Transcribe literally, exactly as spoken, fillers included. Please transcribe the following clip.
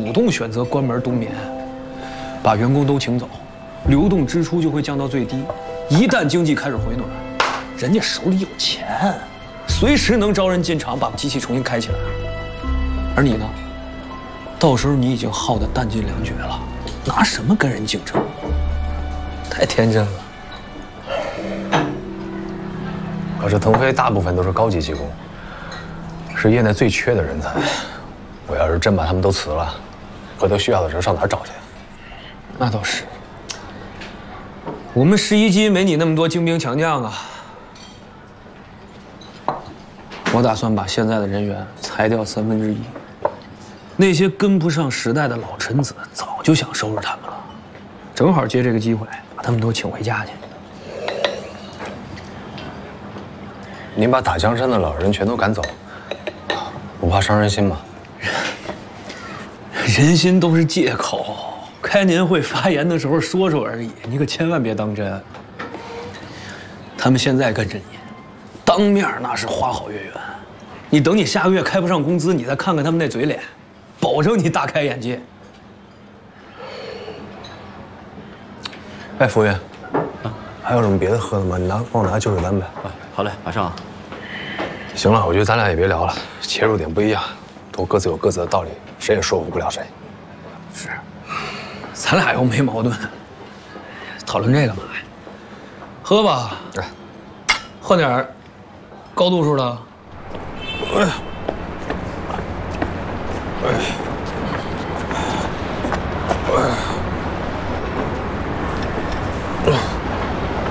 主动选择关门冬眠，把员工都请走，流动支出就会降到最低。一旦经济开始回暖，人家手里有钱，随时能招人进厂把机器重新开起来。而你呢？到时候你已经耗得弹尽粮绝了，拿什么跟人竞争？太天真了。 可是腾飞大部分都是高级技工，是业内最缺的人才。我要是真把他们都辞了，回头需要的时候上哪儿找去？ 那倒是。我们十一机没你那么多精兵强将啊。我打算把现在的人员裁掉三分之一。那些跟不上时代的老臣子，早就想收拾他们了，正好借这个机会把他们都请回家去。 您把打江山的老人全都赶走，不怕伤人心吗？ 人心都是借口，开年会发言的时候说说而已，你可千万别当真。他们现在跟着你，当面那是花好月圆，你等你下个月开不上工资，你再看看他们那嘴脸，保证你大开眼界。 哎，服务员，啊，还有什么别的喝的吗？你拿帮我拿酒水单呗。 啊，好嘞，马上啊。 行了，我觉得咱俩也别聊了，切入点不一样，都各自有各自的道理，谁也说服不了谁。 是，咱俩又没矛盾，讨论这干嘛呀？喝吧， 来， 换点高度数的。哎，哎。